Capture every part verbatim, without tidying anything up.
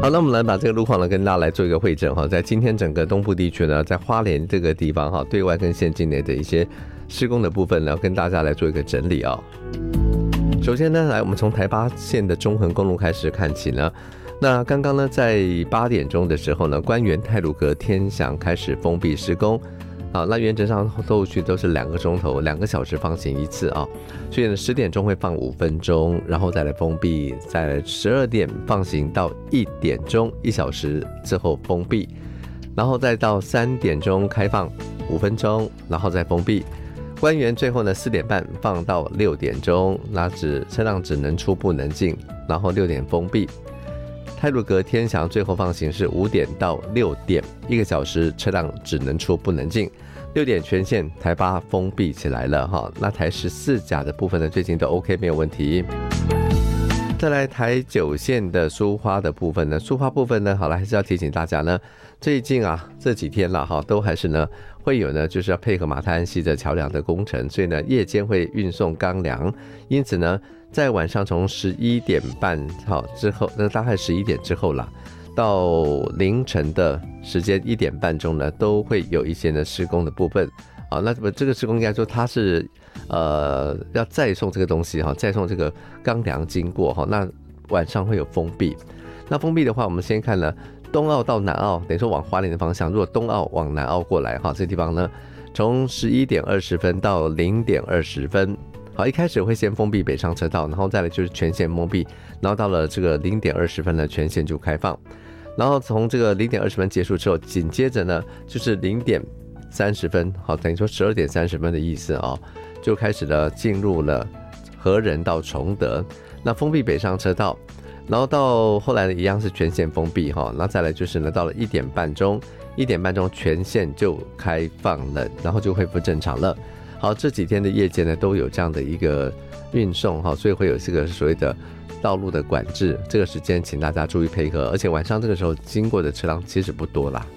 好，那我们来把这个路况呢跟大家来做一个汇整哈，在今天整个东部地区呢，在花莲这个地方哈，对外跟县境内的一些施工的部分呢，跟大家来做一个整理啊。首先呢，来我们从台八线的中横公路开始看起呢。那刚刚呢，在八点钟的时候呢，关原太鲁阁天祥开始封闭施工。好，那原则上后续都是两个钟头，两个小时放行一次啊，所以呢十点钟会放五分钟，然后再来封闭，在十二点放行到一点钟，一小时之后封闭，然后再到三点钟开放五分钟，然后再封闭。关原最后呢四点半放到六点钟，那只车辆只能出不能进，然后六点封闭。太鲁阁天祥最后放行是五点到六点，一个小时车辆只能出不能进。六点全线台八封闭起来了哈，那台十四甲的部分呢，最近都 OK 没有问题。再来台九线的苏花的部分呢，苏花部分呢，好了，还是要提醒大家呢，最近啊这几天了哈，都还是呢会有呢，就是要配合马太安溪的桥梁的工程，所以呢夜间会运送钢梁，因此呢，在晚上从十一点半好之后，那大概十一点之后啦，到凌晨的时间一点半钟呢，都会有一些呢施工的部分。好，那么这个施工应该说它是呃要再送这个东西哈，再送这个钢梁经过哈，那晚上会有封闭。那封闭的话，我们先看呢东澳到南澳，等于说往花莲的方向，如果东澳往南澳过来哈，这个地方呢从十一点二十分到零点二十分。好，一开始会先封闭北上车道，然后再来就是全线封闭，然后到了这个零点二十分呢，全线就开放。然后从这个零点二十分结束之后，紧接着呢就是零点三十分，好，等于说十二点三十分的意思啊、哦，就开始了进入了和仁到崇德，那封闭北上车道，然后到后来呢一样是全线封闭哈，那再来就是呢到了一点半钟，一点半钟全线就开放了，然后就恢复正常了。好，这几天的夜间呢都有这样的一个运送哈，所以会有这个所谓的道路的管制，这个时间请大家注意配合，而且晚上这个时候经过的车辆其实不多啦。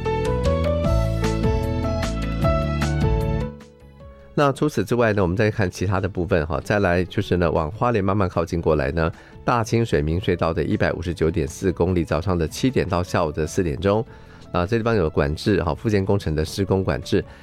那除此之外呢，我们再看其他的部分哈，再来就是呢往花莲慢慢靠近过来呢，大清水明隧道的一百五十九点四公里，早上的七点到下午的四点钟。啊，这地方有管制，好，复建工程的施工管制，